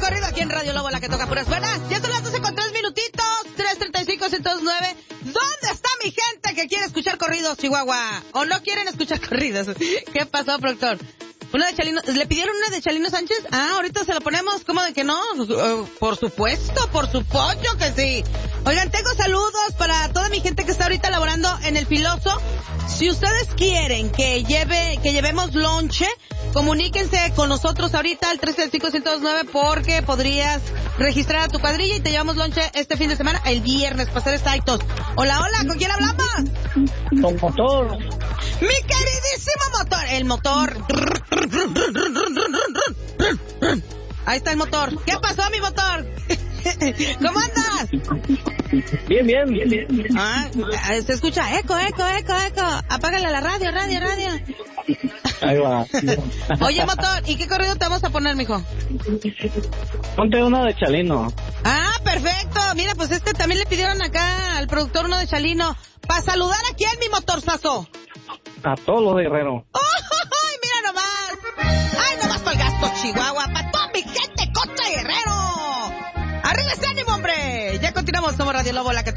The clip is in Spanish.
corrido aquí en Radio Lobo, la que toca puras buenas. Ya son las 12 con 3 minutitos, 335-109. ¿Dónde está mi gente que quiere escuchar corridos, Chihuahua? ¿O no quieren escuchar corridos? ¿Qué pasó, productor? ¿Una de Chalino? ¿Le pidieron una de Chalino Sánchez? Ah, ahorita se la ponemos. ¿Cómo de que no? Por supuesto, por su pollo que sí. Oigan, tengo saludos para toda mi gente que está ahorita laborando en el Filoso. Si ustedes quieren que llevemos lonche, comuníquense con nosotros ahorita al 335-109 porque podrías registrar a tu cuadrilla y te llevamos lonche este fin de semana, el viernes, para ser exactos. Hola, hola, ¿con quién hablamos? Con motor. Mi queridísimo motor, el motor. Ahí está el motor. ¿Qué pasó, mi motor? ¿Cómo andas? Bien. Ah, se escucha eco. Apágale la radio. Ahí va. Oye, motor, ¿y qué corrido te vamos a poner, mijo? Ponte uno de Chalino. Ah, perfecto. Mira, pues también le pidieron acá al productor uno de Chalino. Para saludar a quién, mi motorzazo. A todos los guerreros. ¡Ay, mira nomás! ¡Ay, nomás para el gasto, Chihuahua! ¡Para toda mi gente, Cocha Guerrero! ¡Arriba ese ánimo, hombre! Ya continuamos, somos Radio Lobo, la que